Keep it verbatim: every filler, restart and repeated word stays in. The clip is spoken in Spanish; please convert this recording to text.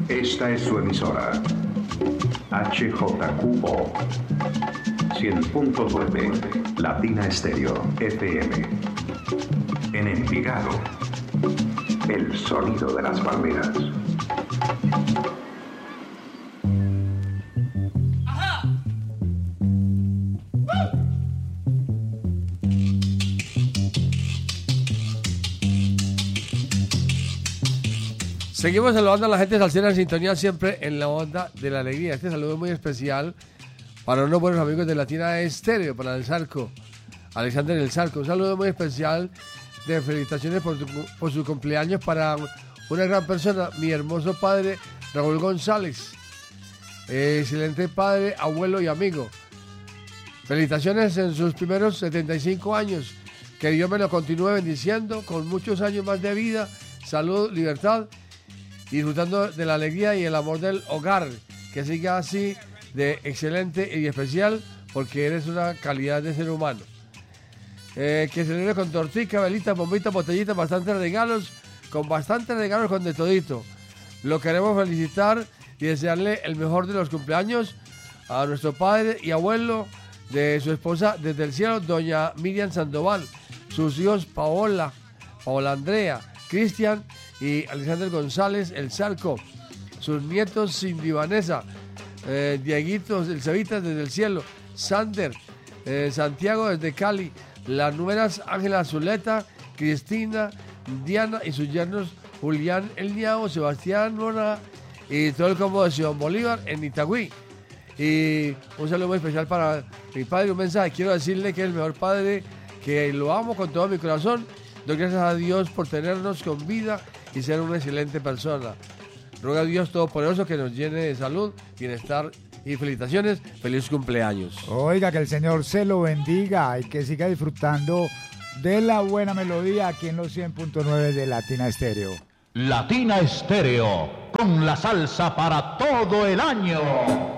Esta es su emisora. H J Q O cien punto nueve Latina Estéreo F M. En Envigado, el sonido de las palmeras. Seguimos saludando a la gente salsera en sintonía siempre en la onda de la alegría. Este saludo es muy especial para unos buenos amigos de Latina Estéreo, para el Zarco, Alexander el Zarco. Un saludo muy especial de felicitaciones por, tu, por su cumpleaños para una gran persona, mi hermoso padre Raúl González. Eh, excelente padre, abuelo y amigo. Felicitaciones en sus primeros setenta y cinco años. Que Dios me lo continúe bendiciendo con muchos años más de vida, salud, libertad, disfrutando de la alegría y el amor del hogar, que siga así de excelente y especial, porque eres una calidad de ser humano. Eh, que celebre con tortica, velita, bombita, botellita, bastantes regalos, con bastantes regalos, con de todito. Lo queremos felicitar y desearle el mejor de los cumpleaños a nuestro padre y abuelo de su esposa desde el cielo, doña Miriam Sandoval, sus hijos Paola, Paola Andrea, Cristian y Alexander González, el Zarco, sus nietos Cindy Vanessa, eh, Dieguito, el Cevitas desde el cielo, Sander, eh, Santiago desde Cali, las nueras Ángela Zuleta, Cristina, Diana y sus yernos Julián El Niao, Sebastián Lora y todo el combo de Ciudad Bolívar en Itagüí. Y un saludo muy especial para mi padre, un mensaje, quiero decirle que es el mejor padre, que lo amo con todo mi corazón. Doy gracias a Dios por tenernos con vida y ser una excelente persona. Ruego a Dios Todopoderoso que nos llene de salud, bienestar y felicitaciones. Feliz cumpleaños. Oiga, que el Señor se lo bendiga y que siga disfrutando de la buena melodía aquí en los cien punto nueve de Latina Estéreo. Latina Estéreo, con la salsa para todo el año.